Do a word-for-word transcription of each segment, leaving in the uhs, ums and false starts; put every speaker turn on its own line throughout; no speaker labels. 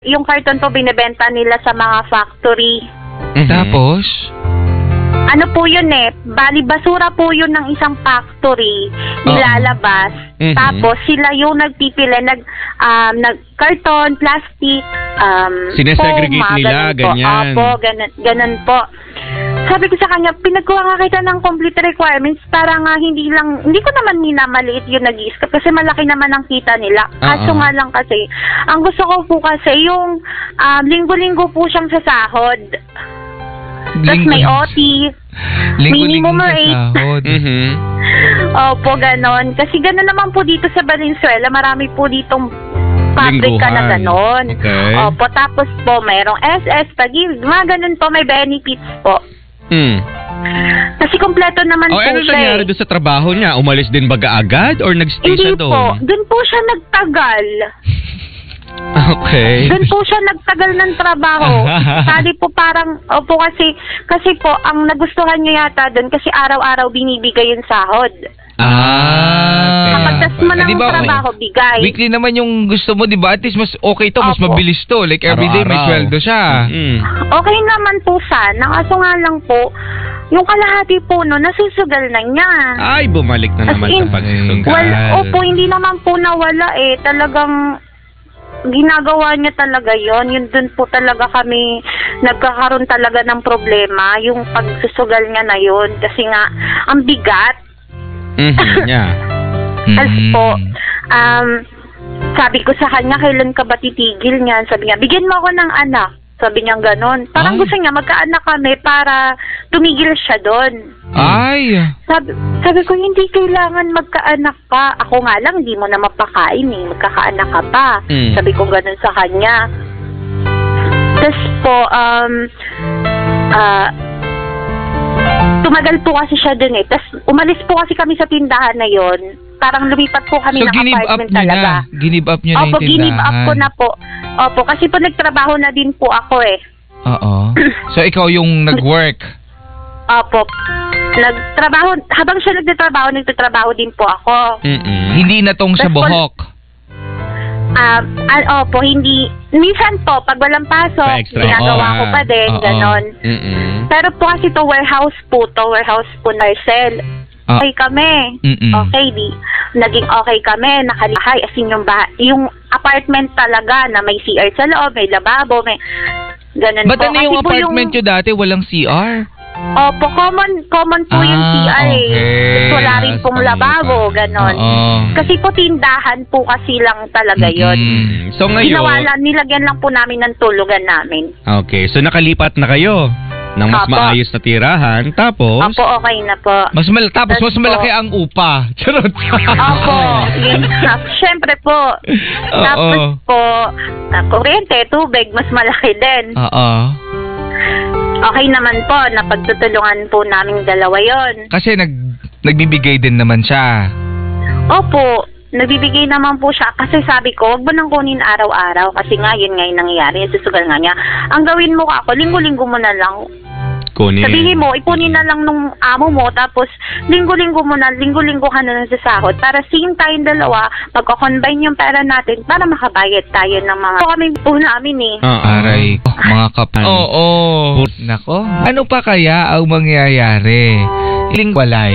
Yung karton po binebenta nila sa mga factory.
Mm-hmm.
Tapos?
Ano po yun eh, bali basura po yun ng isang factory, nilalabas.
Mm-hmm.
Tapos sila yung nagpipili, nag, um, nag karton, plastic, um,
Sinesegregate
poma,
nila,
ganun po.
ganyan.
Opo, ganun, ganun po. Sabi ko sa kanya, pinagkuha nga kita ng complete requirements para nga hindi lang, hindi ko naman minamaliit yung nag-i-scrap kasi malaki naman ang kita nila. Kaso
Uh-uh.
nga lang kasi, ang gusto ko po kasi yung um, linggo-linggo po siyang sasahod. Tapos may O T,
Linggo-linggo
minimum
sa
rate.
sahod.
Mhm.
Opo, ganon. Kasi ganon naman po dito sa Valenzuela, marami po ditong pabrika na
Lingguhan.
ganon.
Okay.
Opo, tapos po mayroong S S, pag-ibig, mga ganon po, may benefits po.
Hmm.
Kasi kompleto naman
O
po
ano
siya
nangyari
eh.
doon sa trabaho niya? Umalis din baga agad or nagstay
Hindi
siya
po,
doon?
doon po siya nagtagal.
Okay.
Doon po siya nagtagal ng trabaho. Sali po parang, opo kasi, kasi po, ang nagustuhan niya yata doon kasi araw-araw binibigay yung sahod.
Ah.
Kapag tas mo
Eh,
ng
di ba,
trabaho, bigay.
Weekly naman yung gusto mo, di ba? At least mas okay to, mas
Opo.
mabilis to. Like everyday may
Araw-araw.
sweldo siya.
Mm.
Okay naman po sana, kaso nga lang po, yung kalahati po no, nasusugal na niya.
Ay, bumalik na
As
naman
in,
sa pagsusugal.
Well, opo, hindi naman po nawala eh. Talagang ginagawa niya talaga yon. Yun dun po talaga kami nagkakaroon talaga ng problema. Yung pagsusugal niya na yun. Kasi nga, ang bigat.
Mhm, yeah.
Tapos
Mm.
po, um, sabi ko sa kanya, kailan ka ba titigil niyan? Sabi niya, bigyan mo ako ng anak. Sabi niya ganon. Parang
Ay.
gusto niya magkaanak kami para tumigil siya doon.
Ay.
Sabi, sabi ko, hindi kailangan magkaanak pa. Ako nga lang, hindi mo na mapakain eh. Magkakaanak ka pa.
Mm.
Sabi ko ganun sa kanya. Tapos po, um, ah, tumagal po kasi siya dun eh. Tapos umalis po kasi kami sa tindahan na yon. Parang lumipat po kami
So,
ng
ginib up
apartment
nyo
talaga.
na. Ginib up nyo na
Opo,
yung
ginib up ko
tindahan.
na po. Opo, kasi po nagtrabaho na din po ako eh.
Oo. So, ikaw yung nag-work.
Opo. Nagtrabaho, habang siya nagtatrabaho, nagtatrabaho din po ako.
Mm-mm.
Hindi na tong sa
Tapos,
buhok.
Ah, uh, opo, hindi. Minsan po, pag walang pasok,
Pa-extra.
ginagawa
Oo.
ko pa din,
Oo.
ganon.
Mm-mm.
Pero po kasi to warehouse po, to warehouse po na Marcel.
Ah.
Okay kami.
Mm-mm.
Okay, di. Naging okay kami, nakalihay. As in yung, bah- yung apartment talaga na may C R sa loob, may lababo, may... Ganun
Ba't
po.
ano yung
Kasi po
apartment nyo dati? Walang C R?
Opo, common, common po yung C R
Ah,
eh.
okay.
Tapos wala rin pong
Tama
lababo,
ka.
ganon.
Oo.
Kasi po tindahan po kasi lang talaga yon.
Mm-mm.
Mm. So
Ginawa
ngayon,
lang, nilagyan lang po namin ng tulugan namin.
okay, so nakalipat na kayo ng mas
Apo.
maayos na tirahan. Tapos,
Opo, okay na po.
Mas mal tapos mas
Tas po-
malaki ang upa. Charot.
Opo, yun. Siyempre po. Tapos
Oo.
po, na kuryente, tubig, mas malaki din.
Oo.
Okay naman po, napagtutulungan po namin dalawa yon.
Kasi nag nagbibigay din naman siya.
Opo, nagbibigay naman po siya. Kasi sabi ko, wag mo nang kunin araw-araw. Kasi nga, yun nga yung nangyayari. Susugal nga niya. Ang gawin mo ako, linggo-linggo mo na lang.
kunin.
Sabihin mo, ipunin na lang nung amo mo, tapos linggo-linggo mo na, linggo-linggo ka na lang sa sahod. Para same tayong dalawa, magkakombine yung pera natin para makabayad tayo ng mga... So kami po namin eh.
Oo.
Aray, mga kapan. Oo. Nako. Ano pa kaya ang mangyayari? Lingwalay.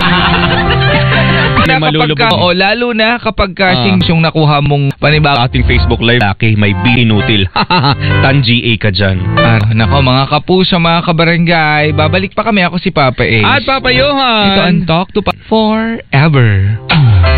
May
kapag
malulubog.
ka, oo, lalo na kapag ka
Ah.
sings yung nakuha mong panibag.
Ating Facebook Live, laki, may B inutil. Tan G A ka dyan.
Ah, nako mga kapuso, mga kabarangay, babalik pa kami. Ako si Papa A.
At Papa Johan!
Ito ang Talk to Pa forever.